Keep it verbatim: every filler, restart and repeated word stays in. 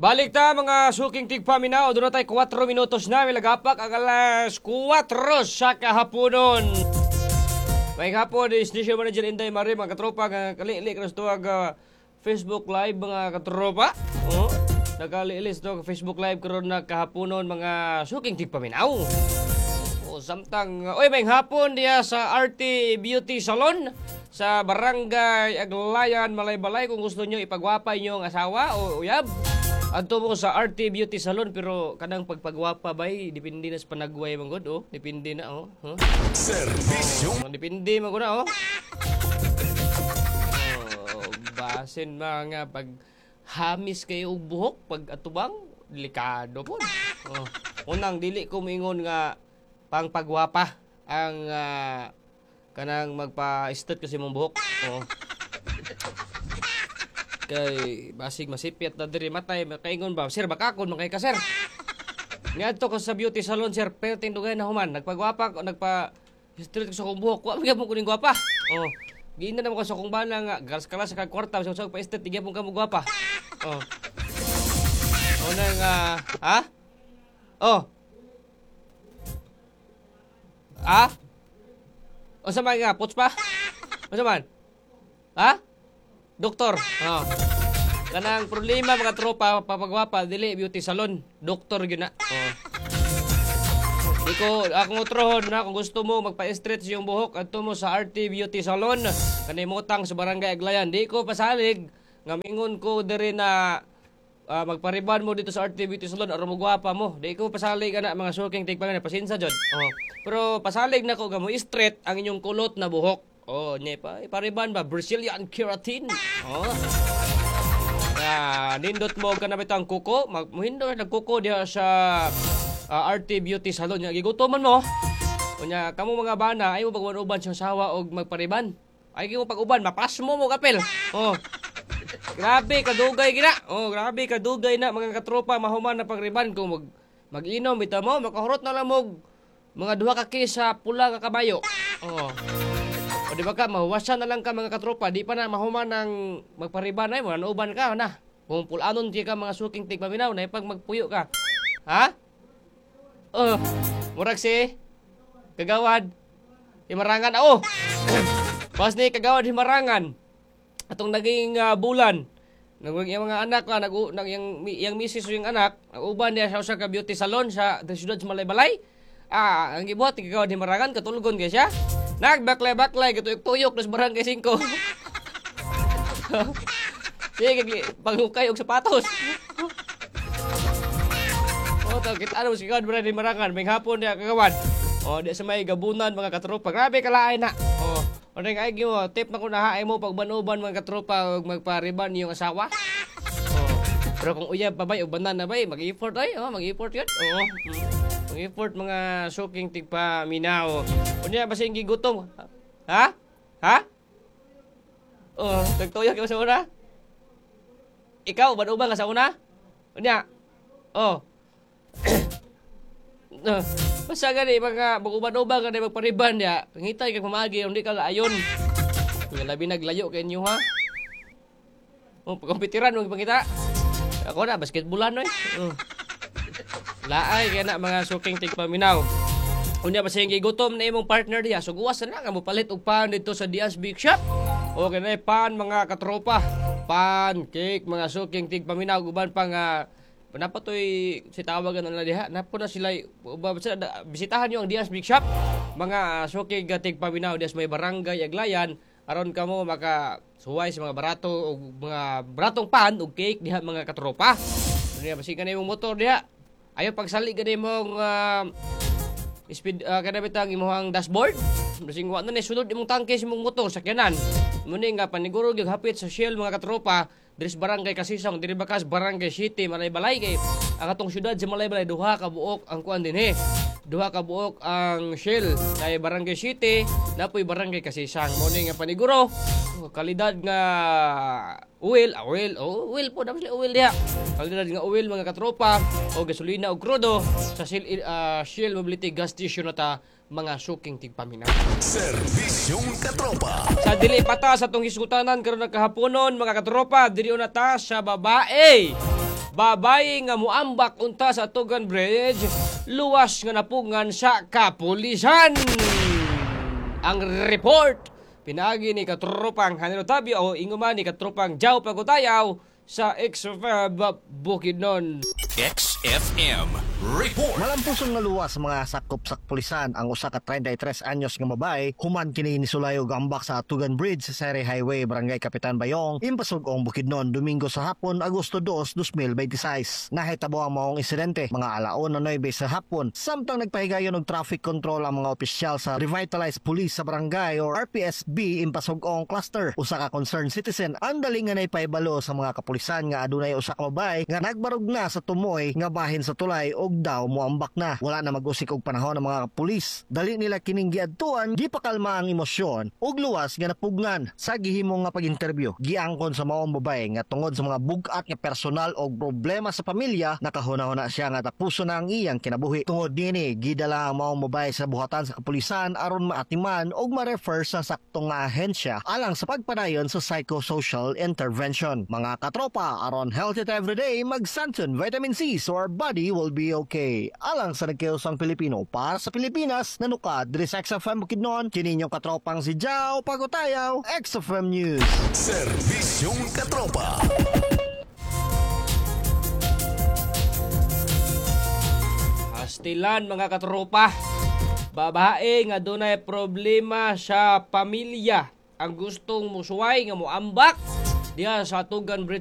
Balik ta mga suking tigpaminaw, doon na tayo kwatro minutos na, milagapak ang alas kwatro sa kahaponon. May hapon, station manager Inday Mari, mga katropa, kalili ka na ito ang uh, Facebook Live, mga katropa. Oh, nakalili ito ang Facebook Live karon na kahaponon, mga suking tigpaminaw. Oh, samtang, uh, oy, may hapon diya sa R T Beauty Salon sa Barangay Aglayan, Malaybalay. Kung gusto nyo ipagwapa inyong asawa o uyab, adto mo sa R T Beauty Salon, pero kanang pagpagwapa bay depende na sa panagway man gud, oh. Depende na, oh. Huh? Servisyo. Oh, depende man gud na, oh. Oh, basin mga pag hamis kayo og buhok pag atubang, delikado po. Oh. Unang dili ko moingon nga pang pagwapa ang uh, kanang magpa-stud kasi mong buhok. Oh. Kay basig masipyat na diri matay kaingon ba sir bakakon man kay ka sir ngadto ko sa beauty salon sir pero tindugay na human nagpagwapa ko nagpa street ko sa kong buhok wa gyapon ko ning gwapa oh giina na mo ko sa kong bana nga garas-kalas sa kwarta sa usag pa estet gyapon ka mo gwapa oh ona nga ha oh ah o sa mga nga puts pa o sa man ha doktor. Oh. Kanang problema mga tropa papagwapa dili beauty salon, doktor gyud na. Oh. Iko akong utrohon na kung gusto mo magpa-stretch yung buhok adto mo sa R T Beauty Salon kanay motang sa Barangay Aglayan. Di ko pasalig nga mingon ko diri na uh, magpariban mo dito sa R T Beauty Salon aron magwapa mo. Di ko pasalig ana mga suking tigpangan pasinsa jud. Oh. Pero pasalig na ko nga mo straight ang inyong kulot na buhok. Oh, nye pa. Pariban ba? Brazilian keratin. Oh. Ah, nindot mo ka na bitaw ang kuko. Muhindo na kuko diha sa uh, R T Beauty Salon. Nga gigutoman mo. Unya, kamo mga bana, ay mo pag-uban sa sawa og magpariban. Ay mo pag-uban, mapas mo mo kapil. Oh. Grabe kadugay gina. Oh, grabe kadugay na mga katropa mahuman na pagriban kung mag mag-inom bitaw mo, makahurot na lang mo mga duha ka kis sa pula ka kabayo. Oh. O di ba ka, mahuwasan na lang ka mga katropa, di pa na mahuman ng magpariban ay mo, nanuban ka na. Kung pulanon di ka mga suking tigpaminaw na ipag magpuyo ka. Ha? Oh, murag si Kagawad Himarangan. Oh, pas ni Kagawad Himarangan, atong naging uh, bulan, naging yung mga anak, nag, nag, yung, yung misis yung anak, nag-uban niya sa usa ka beauty salon sa siyudad sa Malaybalay. Ah, ang gibuhat ni Kagawad Himarangan, katulgon kaya siya. Nagbaklay-baklay, gituyok-tuyok nas barangay singko. Sige, panghukay og sapatos. O, to, kita ano, sige, Kagawad Himarangan, may hapon niya Kagawad. O, di sa may gabunan, mga katropa. Grabe, kalaay na. O, o rin ay mo, tip na ko na haay mo, pagbanuban mga katropa, magpariban yung asawa. O, pero kung uyab pa ba, ubanan na ba, mag-effort ay, o, mag-effort yun. O, mag-effort mga suking tigpa minaw. Unya basta yung gigutom. Ha? Ha? Oh, nagtuyok yung sa una? Ikaw, ban-ubang ka sa una? Unya? Oh. uh, basta gani, mga mag-uban-ubang ka na magpariban niya. Ngitay kang pamagi, hindi ka laayon. Yung labi naglayo kayo nyo, ha? Oh, pagkumpitiran, huwag pangita. Ako na, basketballan, no eh. Uh. Laay kaya na mga suking tigpaminaw. Unya pa siyang gigutom na imong partner diya. So guwas na nga mo palit og pan dito sa Diaz Big Shop. Okay na pan mga katropa. Pan, cake, mga suking tigpaminaw. Uban pa nga napatoy si tawagan na diha. Napo na sila bisitahan niyo ang Diaz Big Shop. Mga suking tigpaminaw diya sa may Barangay Aglayan. Aron kamo maka suway sa mga barato o mga baratong pan o cake diha mga katropa. Unya basi kanay imong motor diha. Ayo pagsali gani mong uh, speed uh, kada bitang imong dashboard. Basing wa na ni sulod imong tangke sa imong motor sakyanan. Muni nga paniguro gyud hapit sa Shell mga katropa, diri sa Barangay Kasisong, diri bakas Barangay City, Malaybalay kay ang atong syudad sa Malaybalay duha ka buok ang kuan dinhi. Duha ka buok ang Shell kay Barangay City, napoy Barangay Kasisang. Muni nga paniguro kalidad nga oil, ah, oil, oh, oil po dapat oil diha. Kalidad nga oil mga katropa o gasolina o crudo sa Shell, uh, Shell Mobility Gas Station na ta mga suking tigpaminaw. Servisyong katropa. Sa dili pata sa tong hisgutanan karon nagkahaponon mga katropa, diri na ta sa babae. Babae nga muambak unta sa Tugan Bridge, luwas nga napungan sa kapulisan. Ang report pinagi ni katropang Hanelo Tabio o inguman ni katropang Jao Pagutayaw sa X F M Bukidnon. X F M Report. Malampusong nga luwas mga sakop sa pulisan ang usa ka thirty-three anyos nga babae human kini ni sulayo gambak sa Tugan Bridge sa Seri Highway, Barangay Kapitan Bayong, Impasugong, Bukidnon, Domingo sa hapon, Agosto dos, two thousand twenty-six. Nahitabo ang maong insidente mga alaon na nine sa hapon samtang nagpahigayon og traffic control ang mga opisyal sa Revitalized Police sa Barangay or R P S B Impasugong Cluster. Usa ka concerned citizen ang dali nga naipahibalo sa mga kapulisan nga adunay usa ka babae nga nagbarog na sa tumoy nga bahin sa tulay og daw moambak na. Wala na mag-usik og panahon ng mga pulis. Dali nila kining giadtuan, gipakalma ang emosyon ug luwas nga napugnan sa gihimo nga pag-interview. Giangkon sa maong babae nga tungod sa mga bugat nga personal og problema sa pamilya, nakahuna-huna siya nga tapuso na ang iyang kinabuhi. Tungod niini, gidala ang maong babae sa buhatan sa kapulisan aron maatiman og ma-refer sa saktong nga ahensya alang sa pagpadayon sa psychosocial intervention. Mga katropa, aron healthy everyday, mag-Santon Vitamin C so our body will be okay. Alang sa nagkiusang Pilipino para sa Pilipinas, nanukad diri sa X F M Bukidnon, kini inyong katropang si Jao Pagutayaw, X F M News. Serbisyong katropa. Pastilan mga katropa. Babae nga dunay problema sa pamilya ang gustong musuway nga moambak diya sa Tugan Bridge